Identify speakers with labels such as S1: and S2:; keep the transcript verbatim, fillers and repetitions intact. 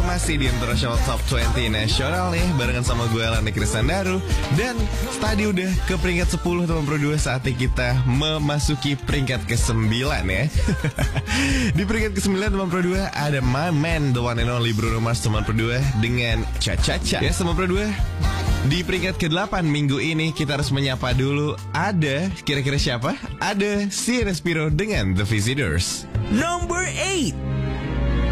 S1: masih di International Top dua puluh Nasional nih, barengan sama gue Lani Kristandaru. Dan tadi udah ke peringkat sepuluh teman Pro dua, saatnya kita memasuki peringkat kesembilan ya. Di peringkat kesembilan teman Pro dua ada my man, the one and only Bruno Mars teman Pro dua dengan Cha Cha Cha. Ya teman Pro dua, di peringkat kedelapan minggu ini kita harus menyapa dulu. Ada kira-kira siapa? Ada si Respiro dengan The Visitors.
S2: Number eight.